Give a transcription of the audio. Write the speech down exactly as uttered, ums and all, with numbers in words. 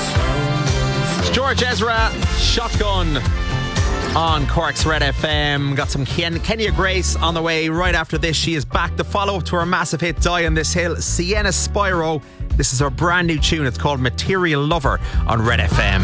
It's George Ezra, Shotgun on Cork's Red F M. Got some Ken- Kenya Grace on the way right after this. She is back. The follow-up to her massive hit Die on This Hill, Sienna Spyro. This is her brand new tune. It's called Material Lover on Red F M.